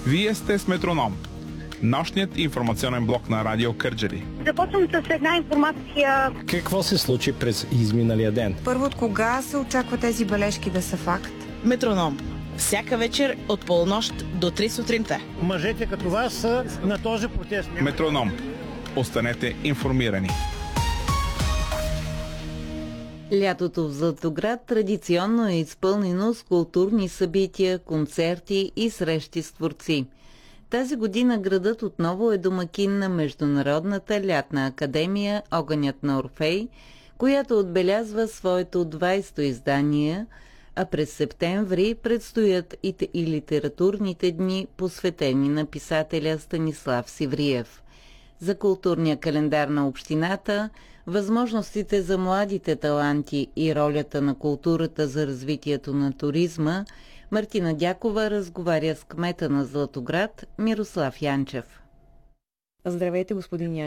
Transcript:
Вие сте с Метроном, нощният информационен блок на Радио Кърджали. Започвам с една информация. Какво се случи през изминалия ден? Първо, от кога се очаква тези бележки да са факт? Метроном. Всяка вечер от полунощ до 3 сутринта. Мъжете като вас са на този протест. Метроном. Останете информирани. Лятото в Златоград традиционно е изпълнено с културни събития, концерти и срещи с творци. Тази година градът отново е домакин на Международната лятна академия "Огънят на Орфей", която отбелязва своето 20-то издание, а през септември предстоят и литературните дни, посветени на писателя Станислав Сивриев. За културния календар на общината, възможностите за младите таланти и ролята на културата за развитието на туризма, Мартина Дякова разговаря с кмета на Златоград Мирослав Янчев. Здравейте, господин Янчев.